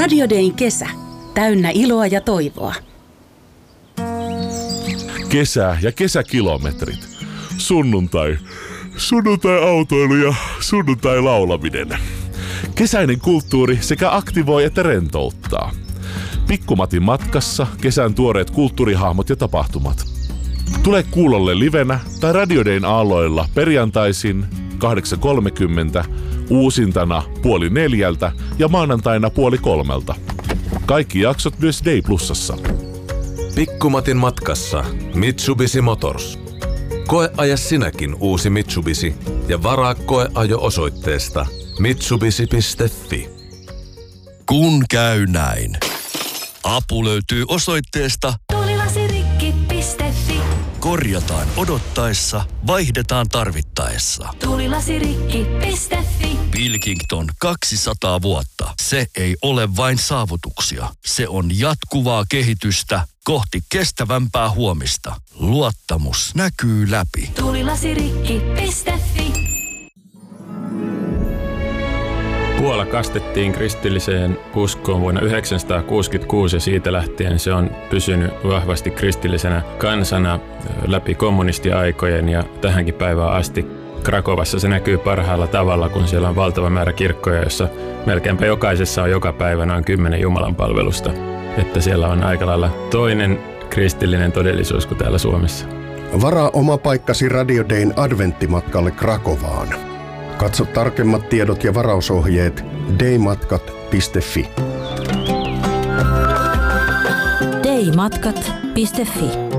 Radio Dayn kesä. Täynnä iloa ja toivoa. Kesä ja kesäkilometrit. Sunnuntai-autoilu ja sunnuntai-laulaminen. Kesäinen kulttuuri sekä aktivoi että rentouttaa. Pikkumatin matkassa kesän tuoreet kulttuurihahmot ja tapahtumat. Tule kuulolle livenä tai Radio Dayn aalloilla perjantaisin 8.30, uusintana 3:30 ja maanantaina 2:30. Kaikki jaksot myös Day Plusassa. Pikkumatin matkassa Mitsubishi Motors. Koeaja sinäkin uusi Mitsubishi ja varaa koeajo osoitteesta mitsubishi.fi. Kun käy näin. Apu löytyy osoitteesta tuulilasirikki.fi. Korjataan odottaessa, vaihdetaan tarvittaessa. Tuulilasirikki.fi. Pilkington 200 vuotta. Se ei ole vain saavutuksia. Se on jatkuvaa kehitystä kohti kestävämpää huomista. Luottamus näkyy läpi. Tuulilasirikki.fi. Puola kastettiin kristilliseen uskoon vuonna 1966 ja siitä lähtien se on pysynyt vahvasti kristillisenä kansana läpi kommunistiaikojen ja tähänkin päivään asti. Krakovassa se näkyy parhaalla tavalla, kun siellä on valtava määrä kirkkoja, jossa melkeinpä jokaisessa on joka päivä noin 10 jumalanpalvelusta. Että siellä on aika lailla toinen kristillinen todellisuus kuin täällä Suomessa. Varaa oma paikkasi Radio Dayn adventtimatkalle Krakovaan. Katso tarkemmat tiedot ja varausohjeet daymatkat.fi. daymatkat.fi